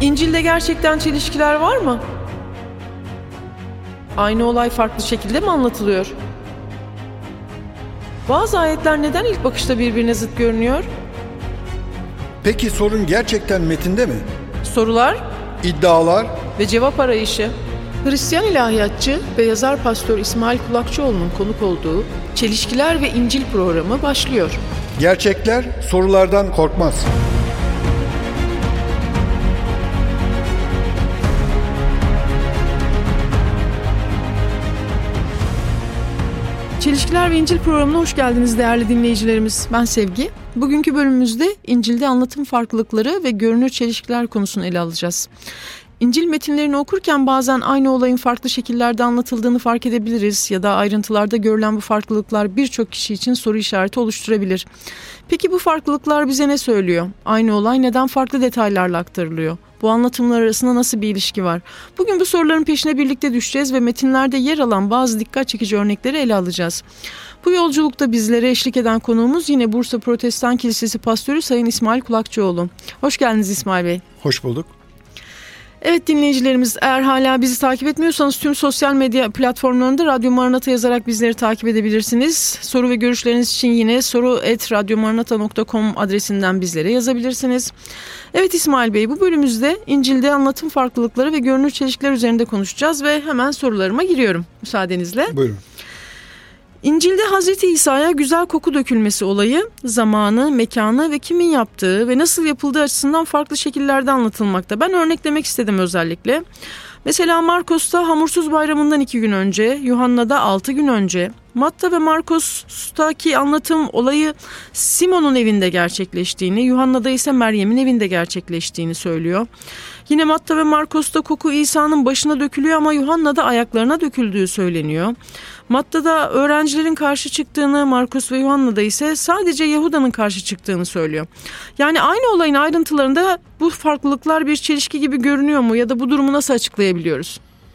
İncil'de gerçekten çelişkiler var mı? Aynı olay farklı şekilde mi anlatılıyor? Bazı ayetler neden ilk bakışta birbirine zıt görünüyor? Peki sorun gerçekten metinde mi? Sorular İddialar? ve cevap arayışı. Hristiyan ilahiyatçı ve yazar Pastör İsmail Kulakçıoğlu'nun konuk olduğu Çelişkiler ve İncil programı başlıyor. Gerçekler sorulardan korkmaz. Çelişkiler ve İncil programına hoş geldiniz değerli dinleyicilerimiz. Ben Sevgi. Bugünkü bölümümüzde İncil'de anlatım farklılıkları ve görünür çelişkiler konusunu ele alacağız. İncil metinlerini okurken bazen aynı olayın farklı şekillerde anlatıldığını fark edebiliriz ya da ayrıntılarda görülen bu farklılıklar birçok kişi için soru işareti oluşturabilir. Peki bu farklılıklar bize ne söylüyor? Aynı olay neden farklı detaylarla aktarılıyor? Bu anlatımlar arasında nasıl bir ilişki var? Bugün bu soruların peşine birlikte düşeceğiz ve metinlerde yer alan bazı dikkat çekici örnekleri ele alacağız. Bu yolculukta bizlere eşlik eden konuğumuz yine Bursa Protestan Kilisesi Pastörü Sayın İsmail Kulakçıoğlu. Hoş geldiniz İsmail Bey. Hoş bulduk. Evet dinleyicilerimiz, eğer hala bizi takip etmiyorsanız tüm sosyal medya platformlarında Radyo Maranata yazarak bizleri takip edebilirsiniz. Soru ve görüşleriniz için yine soru@radyomaranata.com adresinden bizlere yazabilirsiniz. Evet İsmail Bey, bu bölümümüzde İncil'de anlatım farklılıkları ve görünür çelişkiler üzerinde konuşacağız ve hemen sorularıma giriyorum müsaadenizle. Buyurun. İncil'de Hazreti İsa'ya güzel koku dökülmesi olayı zamanı, mekanı ve kimin yaptığı ve nasıl yapıldığı açısından farklı şekillerde anlatılmakta. Ben örneklemek istedim özellikle. Mesela Markos'ta hamursuz bayramından 2 gün önce, Yuhanna'da 6 gün önce, Matta ve Markos'taki anlatım olayı Simon'un evinde gerçekleştiğini, Yuhanna'da ise Meryem'in evinde gerçekleştiğini söylüyor. Yine Matta ve Markos'ta koku İsa'nın başına dökülüyor ama Yuhanna'da ayaklarına döküldüğü söyleniyor. Matta'da öğrencilerin karşı çıktığını, Markos ve Yuhanna'da ise sadece Yahuda'nın karşı çıktığını söylüyor. Yani aynı olayın ayrıntılarında bu farklılıklar bir çelişki gibi görünüyor mu ya da bu durumu nasıl açıklayabiliyoruz?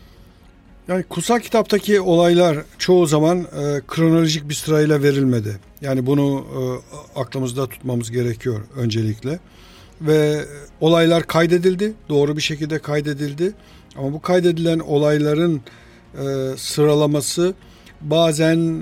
Yani kutsal kitaptaki olaylar çoğu zaman kronolojik bir sırayla verilmedi. Yani bunu aklımızda tutmamız gerekiyor öncelikle. Ve olaylar kaydedildi, doğru bir şekilde kaydedildi. Ama bu kaydedilen olayların sıralaması bazen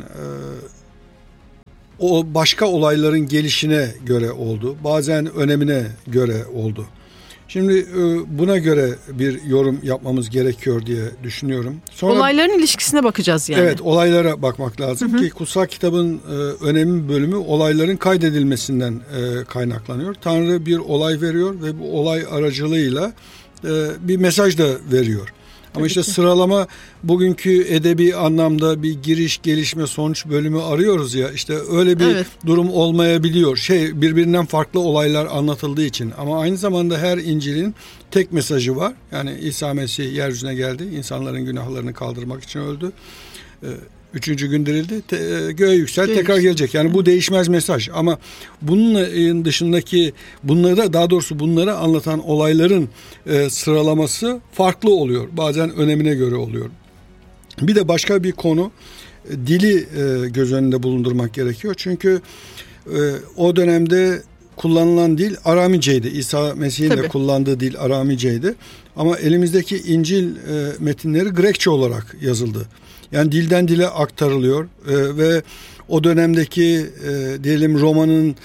o başka olayların gelişine göre oldu. Bazen önemine göre oldu. Şimdi buna göre bir yorum yapmamız gerekiyor diye düşünüyorum. Sonra, olayların ilişkisine bakacağız yani. Evet, olaylara bakmak lazım ki kutsal kitabın önemli bölümü olayların kaydedilmesinden kaynaklanıyor. Tanrı bir olay veriyor ve bu olay aracılığıyla bir mesaj da veriyor. Ama işte sıralama bugünkü edebi anlamda bir giriş, gelişme, sonuç bölümü arıyoruz ya, işte öyle bir durum olmayabiliyor. Birbirinden farklı olaylar anlatıldığı için, ama aynı zamanda her İncil'in tek mesajı var. Yani İsa Mesih yeryüzüne geldi, insanların günahlarını kaldırmak için öldü. 3. gün dirildi, göğe yükseldi, tekrar gelecek. Yani bu değişmez mesaj. Ama bunun dışındaki bunları anlatan olayların sıralaması farklı oluyor. Bazen önemine göre oluyor. Bir de başka bir konu, dili göz önünde bulundurmak gerekiyor. Çünkü o dönemde kullanılan dil Aramiceydi. İsa Mesih'in de kullandığı dil Aramiceydi. Ama elimizdeki İncil metinleri Grekçe olarak yazıldı. Yani dilden dile aktarılıyor ve o dönemdeki diyelim Roma'nın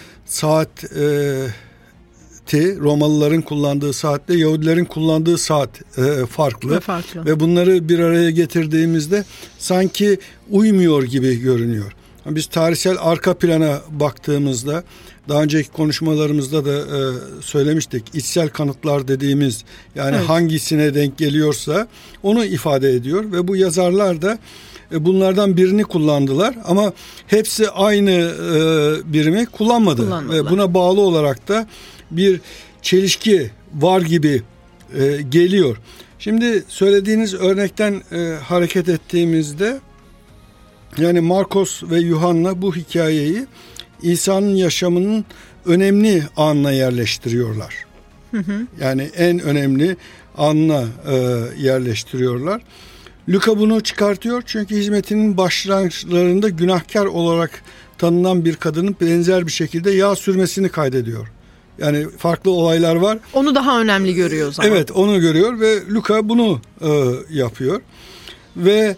Romalıların kullandığı saatle Yahudilerin kullandığı saat farklı. Ve bunları bir araya getirdiğimizde sanki uymuyor gibi görünüyor. Biz tarihsel arka plana baktığımızda, daha önceki konuşmalarımızda da söylemiştik, içsel kanıtlar dediğimiz, yani hangisine denk geliyorsa onu ifade ediyor ve bu yazarlar da bunlardan birini kullandılar ama hepsi aynı birimi kullanmadı. Ve buna bağlı olarak da bir çelişki var gibi geliyor. Şimdi söylediğiniz örnekten hareket ettiğimizde, yani Markos ve Yuhanna bu hikayeyi İsa'nın yaşamının önemli anına yerleştiriyorlar. Yani en önemli anına yerleştiriyorlar. Luka bunu çıkartıyor çünkü hizmetinin başlangıçlarında günahkar olarak tanınan bir kadının benzer bir şekilde yağ sürmesini kaydediyor. Yani farklı olaylar var. Onu daha önemli görüyor o zaman. Evet, onu görüyor ve Luka bunu yapıyor. Ve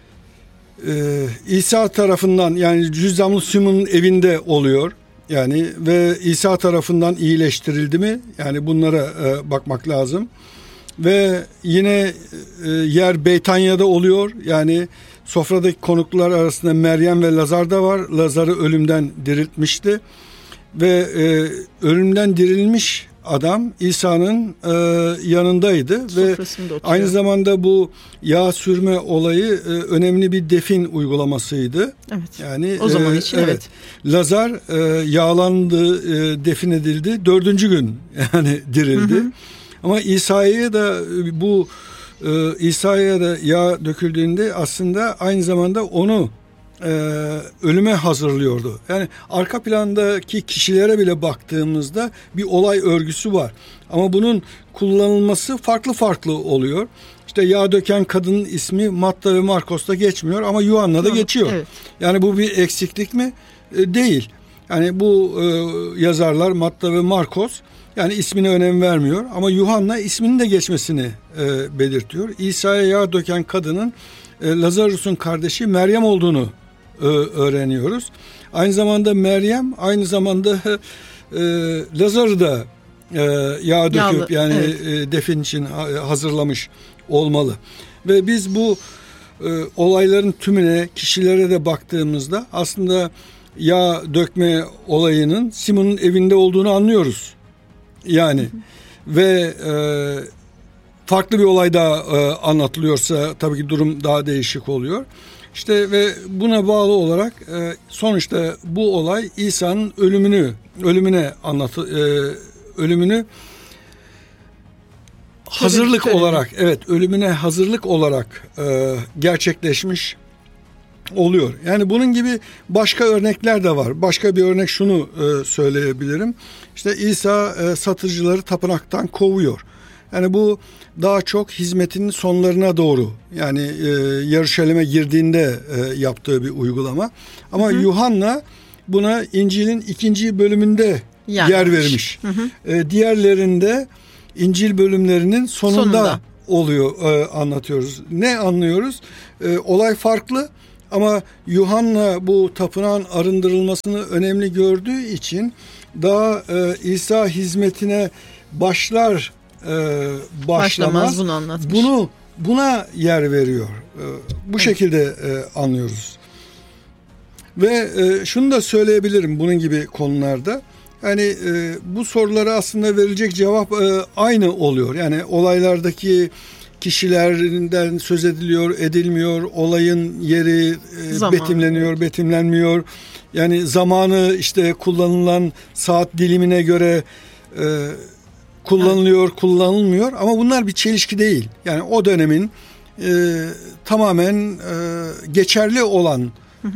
İsa tarafından, yani Cüzzamlı Simon'un evinde oluyor. Yani ve İsa tarafından iyileştirildi mi? Yani bunlara bakmak lazım. Ve yine yer Beytanya'da oluyor. Yani sofradaki konuklar arasında Meryem ve Lazar da var. Lazar'ı ölümden diriltmişti. Ve ölümden dirilmiş adam İsa'nın yanındaydı ve aynı zamanda bu yağ sürme olayı önemli bir defin uygulamasıydı. Evet. Yani o zaman için evet. Lazar yağlandı, defin edildi. 4. gün yani dirildi. Hı hı. Ama İsa'ya da yağ döküldüğünde aslında aynı zamanda onu ölüme hazırlıyordu. Yani arka plandaki kişilere bile baktığımızda bir olay örgüsü var. Ama bunun kullanılması farklı oluyor. İşte yağ döken kadının ismi Matta ve Markos'ta geçmiyor ama Yuhanna'da geçiyor. Evet. Yani bu bir eksiklik mi? Değil. Yani bu yazarlar Matta ve Markos yani ismine önem vermiyor ama Yuhanna isminin de geçmesini belirtiyor. İsa'ya yağ döken kadının Lazarus'un kardeşi Meryem olduğunu öğreniyoruz. Aynı zamanda Meryem aynı zamanda Lazar'ı da yağ döküp yani evet. Defin için hazırlamış olmalı. Ve biz bu olayların tümüne, kişilere de baktığımızda aslında yağ dökme olayının Simon'un evinde olduğunu anlıyoruz. Yani ve farklı bir olay daha anlatılıyorsa tabii ki durum daha değişik oluyor. İşte ve buna bağlı olarak sonuçta bu olay İsa'nın ölümünü hazırlık olarak ölümüne hazırlık olarak gerçekleşmiş oluyor. Yani bunun gibi başka örnekler de var. Başka bir örnek şunu söyleyebilirim. İşte İsa satıcıları tapınaktan kovuyor. Yani bu daha çok hizmetinin sonlarına doğru yani Yeruşalim'e girdiğinde yaptığı bir uygulama. Ama Yuhanna buna İncil'in 2. bölümünde yer vermiş. Diğerlerinde İncil bölümlerinin sonunda oluyor anlatıyoruz. Ne anlıyoruz? Olay farklı ama Yuhanna bu tapınağın arındırılmasını önemli gördüğü için daha İsa hizmetine başlamaz bunu anlatmış. Buna yer veriyor. Bu şekilde anlıyoruz. Ve şunu da söyleyebilirim bunun gibi konularda. Yani bu sorulara aslında verilecek cevap aynı oluyor. Yani olaylardaki kişilerden söz edilmiyor, olayın yeri betimleniyor, betimlenmiyor. Yani zamanı işte kullanılan saat dilimine göre kullanılmyor ama bunlar bir çelişki değil. Yani o dönemin tamamen geçerli olan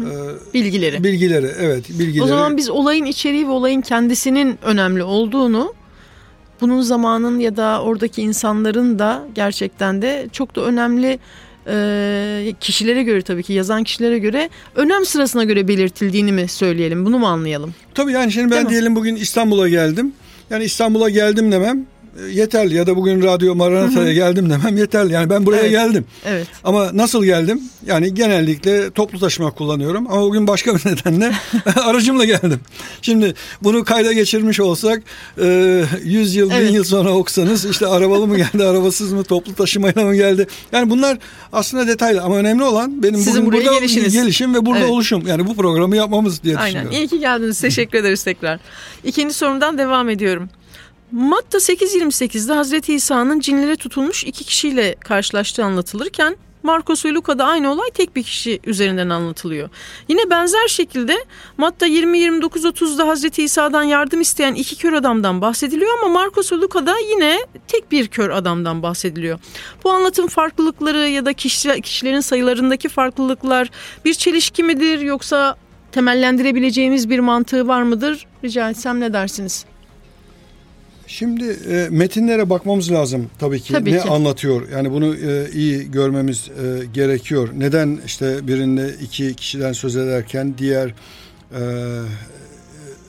bilgileri. O zaman biz olayın içeriği ve olayın kendisinin önemli olduğunu, bunun zamanın ya da oradaki insanların da gerçekten de çok da önemli kişilere göre, tabii ki yazan kişilere göre önem sırasına göre belirtildiğini mi söyleyelim? Bunu mu anlayalım? Tabii yani şimdi ben diyelim bugün İstanbul'a geldim. Yani İstanbul'a geldim demem yeterli ya da bugün Radyo Maranata'ya geldim demem yeterli. Yani ben buraya geldim. Evet. Ama nasıl geldim? Yani genellikle toplu taşıma kullanıyorum ama bugün başka bir nedenle aracımla geldim. Şimdi bunu kayda geçirmiş olsak 100 yıl, 1000 yıl sonra okusanız işte arabalı mı geldi, arabasız mı, toplu taşımayla mı geldi? Yani bunlar aslında detaylı ama önemli olan benim sizin bugün burada gelişim ve burada oluşum. Yani bu programı yapmamız diye düşünüyorum. Aynen. İyi ki geldiniz. Teşekkür ederiz tekrar. İkinci sorumdan devam ediyorum. Matta 8.28'de Hazreti İsa'nın cinlere tutulmuş 2 kişiyle karşılaştığı anlatılırken Markos ve Luka'da aynı olay tek bir kişi üzerinden anlatılıyor. Yine benzer şekilde Matta 20-29-30'da Hazreti İsa'dan yardım isteyen 2 kör adamdan bahsediliyor ama Markos ve Luka'da yine tek bir kör adamdan bahsediliyor. Bu anlatım farklılıkları ya da kişilerin sayılarındaki farklılıklar bir çelişki midir yoksa temellendirebileceğimiz bir mantığı var mıdır? Rica etsem ne dersiniz? Şimdi metinlere bakmamız lazım tabii ki. Ne anlatıyor? Yani bunu iyi görmemiz gerekiyor. Neden işte birinde 2 kişiden söz ederken diğer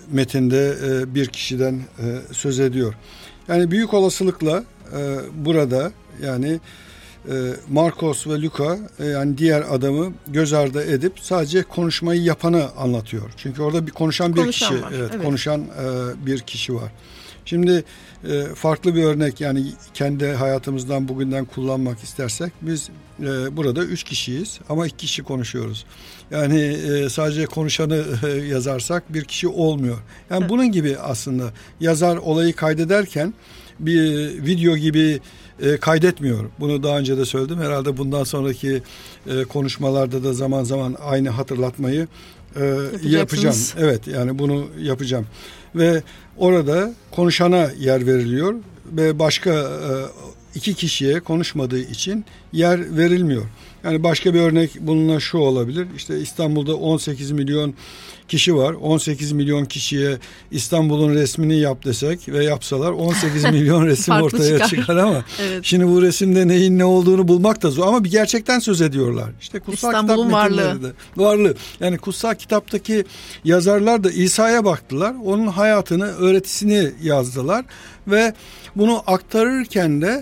metinde bir kişiden söz ediyor. Yani büyük olasılıkla burada yani Markos ve Luka yani diğer adamı göz ardı edip sadece konuşmayı yapanı anlatıyor. Çünkü orada bir konuşan bir kişi, konuşan bir kişi var. Şimdi farklı bir örnek, yani kendi hayatımızdan bugünden kullanmak istersek biz burada 3 kişiyiz ama 2 kişi konuşuyoruz. Yani sadece konuşanı yazarsak bir kişi olmuyor. Yani bunun gibi aslında yazar olayı kaydederken bir video gibi kaydetmiyor. Bunu daha önce de söyledim. Herhalde bundan sonraki konuşmalarda da zaman zaman aynı hatırlatmayı yapacağım. Evet, yani bunu yapacağım. Ve orada konuşana yer veriliyor ve başka 2 kişiye konuşmadığı için yer verilmiyor. Yani başka bir örnek bununla şu olabilir. İşte İstanbul'da 18 milyon kişi var. 18 milyon kişiye İstanbul'un resmini yap desek ve yapsalar 18 milyon resim ortaya çıkar ama evet. Şimdi bu resimde neyin ne olduğunu bulmak da zor ama bir gerçekten söz ediyorlar. İşte kutsal İstanbul'un kitap metinleri de varlığı. Yani kutsal kitaptaki yazarlar da İsa'ya baktılar. Onun hayatını, öğretisini yazdılar ve bunu aktarırken de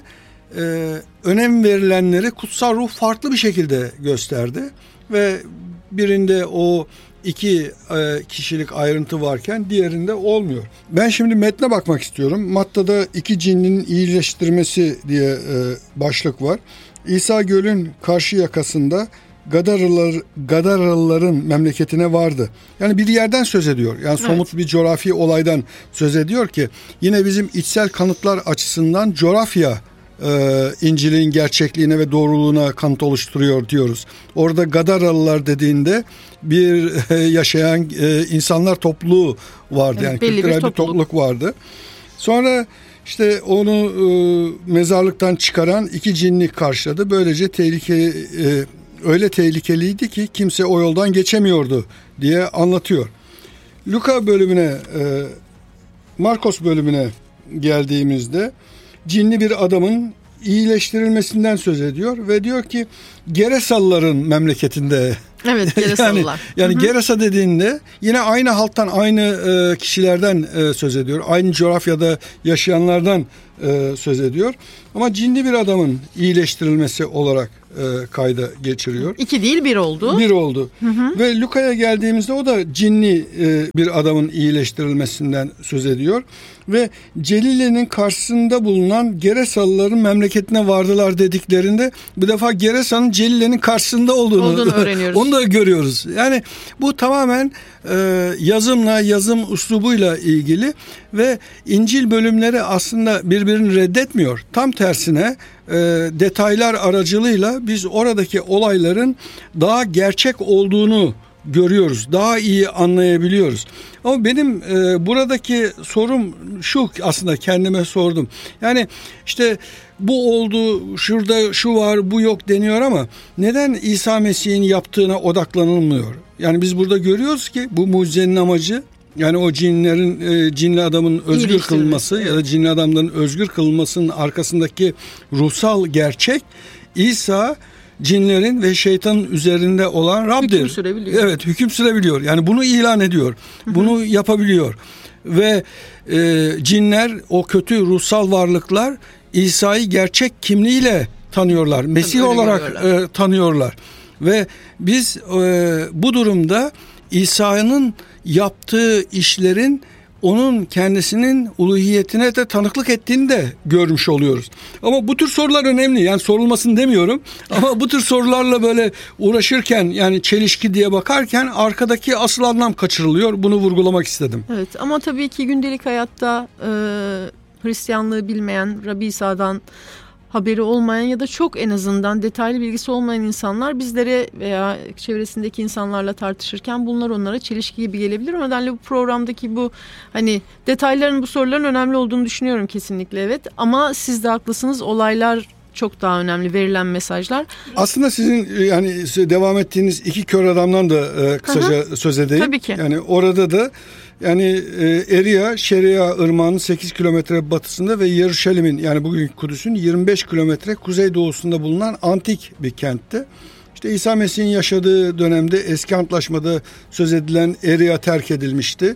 önem verilenleri kutsal ruh farklı bir şekilde gösterdi ve birinde o 2 kişilik ayrıntı varken diğerinde olmuyor. Ben şimdi metne bakmak istiyorum. Matta'da 2 cinnin iyileştirmesi diye başlık var. İsa gölün karşı yakasında Gadaralıların memleketine vardı. Yani bir yerden söz ediyor. Yani somut bir coğrafi olaydan söz ediyor ki yine bizim içsel kanıtlar açısından coğrafya İncil'in gerçekliğine ve doğruluğuna kanıt oluşturuyor diyoruz. Orada Gadaralılar dediğinde bir yaşayan insanlar topluluğu vardı. Evet, yani kültürel bir topluluk vardı. Sonra işte onu mezarlıktan çıkaran 2 cinni karşıladı. Böylece öyle tehlikeliydi ki kimse o yoldan geçemiyordu diye anlatıyor. Luka bölümüne, Markos bölümüne geldiğimizde cinli bir adamın iyileştirilmesinden söz ediyor ve diyor ki Geresalıların memleketinde. Evet, Geresalılar. Yani Gerasa dediğinde yine aynı halktan, aynı kişilerden söz ediyor. Aynı coğrafyada yaşayanlardan söz ediyor. Ama cinli bir adamın iyileştirilmesi olarak kayda geçiriyor. 2 değil 1 oldu. 1 oldu. Ve Luka'ya geldiğimizde o da cinli bir adamın iyileştirilmesinden söz ediyor. Ve Celile'nin karşısında bulunan Geresalıların memleketine vardılar dediklerinde bu defa Geresa'nın Celile'nin karşısında olduğunu öğreniyoruz. Onu da görüyoruz. Yani bu tamamen yazım üslubuyla ilgili ve İncil bölümleri aslında birbirini reddetmiyor. Tam tersine detaylar aracılığıyla biz oradaki olayların daha gerçek olduğunu görüyoruz. Daha iyi anlayabiliyoruz. Ama benim buradaki sorum şu, aslında kendime sordum. Yani işte bu oldu, şurada şu var, bu yok deniyor ama neden İsa Mesih'in yaptığına odaklanılmıyor? Yani biz burada görüyoruz ki bu mucizenin amacı, yani o cinli adamın özgür kılınması ya da cinli adamların özgür kılınmasının arkasındaki ruhsal gerçek İsa cinlerin ve şeytanın üzerinde olan Rab'dir. Hüküm sürebiliyor. Evet, hüküm sürebiliyor. Yani bunu ilan ediyor. Bunu yapabiliyor. Ve cinler, o kötü ruhsal varlıklar İsa'yı gerçek kimliğiyle tanıyorlar. Mesih olarak tanıyorlar. Ve biz bu durumda İsa'nın yaptığı işlerin onun kendisinin uluhiyetine de tanıklık ettiğini de görmüş oluyoruz. Ama bu tür sorular önemli. Yani sorulmasını demiyorum. Ama bu tür sorularla böyle uğraşırken, yani çelişki diye bakarken arkadaki asıl anlam kaçırılıyor. Bunu vurgulamak istedim. Evet, ama tabii ki gündelik hayatta Hristiyanlığı bilmeyen, Rabbi İsa'dan haberi olmayan ya da çok en azından detaylı bilgisi olmayan insanlar bizlere veya çevresindeki insanlarla tartışırken bunlar onlara çelişki gibi gelebilir. O nedenle bu programdaki bu hani detayların, bu soruların önemli olduğunu düşünüyorum kesinlikle, evet. Ama siz de haklısınız, olaylar çok daha önemli, verilen mesajlar. Aslında sizin yani devam ettiğiniz 2 kör adamdan da kısaca söz edeyim. Tabii ki. Yani orada da yani Eria, Şeria Irmağı'nın 8 kilometre batısında ve Yeruşalim'in, yani bugünkü Kudüs'ün 25 kilometre kuzeydoğusunda bulunan antik bir kentte. İşte İsa Mesih'in yaşadığı dönemde eski antlaşmada söz edilen Eria terk edilmişti.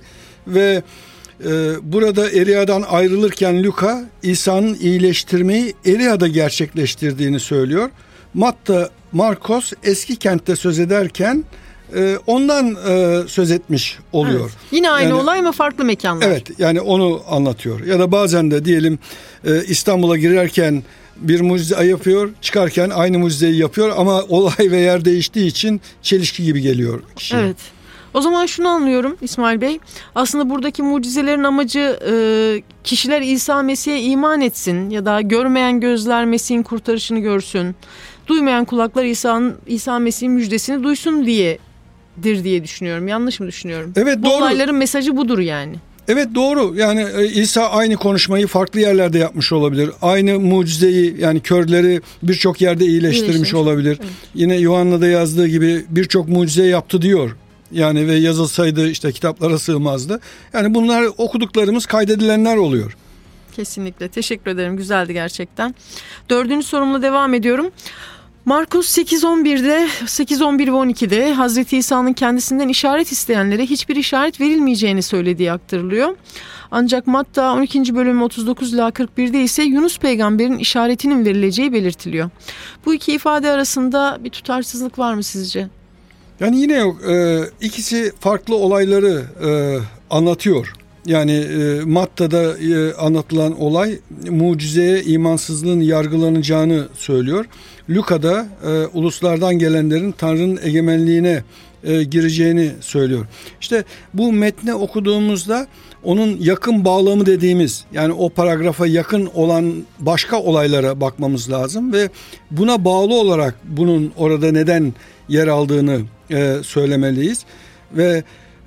ve burada Eria'dan ayrılırken Luka İsa'nın iyileştirmeyi Eria'da gerçekleştirdiğini söylüyor. Matta, Markos eski kentte söz ederken ondan söz etmiş oluyor. Evet. Yine aynı olay mı, farklı mekanlar? Evet, yani onu anlatıyor. Ya da bazen de diyelim İstanbul'a girerken bir mucize yapıyor, çıkarken aynı mucizeyi yapıyor ama olay ve yer değiştiği için çelişki gibi geliyor kişiye. Evet. O zaman şunu anlıyorum İsmail Bey. Aslında buradaki mucizelerin amacı kişiler İsa Mesih'e iman etsin ya da görmeyen gözler Mesih'in kurtarışını görsün. Duymayan kulaklar İsa Mesih'in müjdesini duysun diyedir diye düşünüyorum. Yanlış mı düşünüyorum? Evet, Bu doğru. olayların mesajı budur yani. Evet, doğru. Yani İsa aynı konuşmayı farklı yerlerde yapmış olabilir. Aynı mucizeyi, yani körleri birçok yerde iyileştirmiş olabilir. Evet. Yine Yuhanna'da yazdığı gibi birçok mucize yaptı diyor. Yani ve yazılsaydı işte kitaplara sığmazdı. Yani bunlar okuduklarımız, kaydedilenler oluyor. Kesinlikle. Teşekkür ederim. Güzeldi gerçekten. 4. sorumla devam ediyorum. Markus 8.11'de, 8.11 ve 12'de Hazreti İsa'nın kendisinden işaret isteyenlere hiçbir işaret verilmeyeceğini söylediği aktarılıyor. Ancak Matta 12. bölüm 39 ila 41'de ise Yunus peygamberin işaretinin verileceği belirtiliyor. Bu iki ifade arasında bir tutarsızlık var mı sizce? Yani yine yok. İkisi farklı olayları anlatıyor. Yani Matta'da anlatılan olay mucizeye imansızlığın yargılanacağını söylüyor. Luka'da uluslardan gelenlerin Tanrı'nın egemenliğine gireceğini söylüyor. İşte bu metni okuduğumuzda onun yakın bağlamı dediğimiz, yani o paragrafa yakın olan başka olaylara bakmamız lazım ve buna bağlı olarak bunun orada neden yer aldığını söylemeliyiz. Ve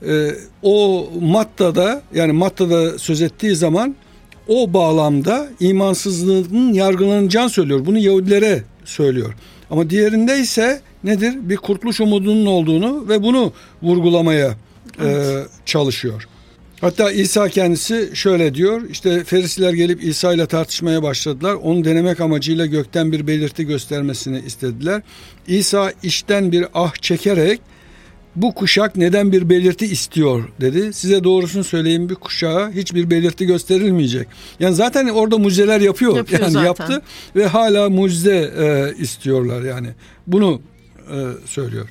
o Matta'da, yani Matta'da söz ettiği zaman o bağlamda imansızlığın yargılanacağını söylüyor. Bunu Yahudilere söylüyor. Ama diğerinde ise nedir? Bir kurtuluş umudunun olduğunu ve bunu vurgulamaya çalışıyor. Hatta İsa kendisi şöyle diyor. İşte Ferisiler gelip İsa ile tartışmaya başladılar. Onu denemek amacıyla gökten bir belirti göstermesini istediler. İsa içten bir ah çekerek bu kuşak neden bir belirti istiyor dedi. Size doğrusunu söyleyeyim, bir kuşağa hiçbir belirti gösterilmeyecek. Yani zaten orada mucizeler yapıyor yani zaten. Yaptı ve hala mucize istiyorlar yani. Bunu söylüyor.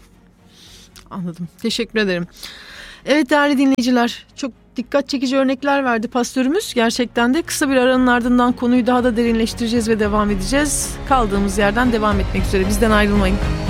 Anladım. Teşekkür ederim. Evet değerli dinleyiciler, çok dikkat çekici örnekler verdi pastörümüz. Gerçekten de kısa bir aranın ardından konuyu daha da derinleştireceğiz ve devam edeceğiz. Kaldığımız yerden devam etmek üzere. Bizden ayrılmayın.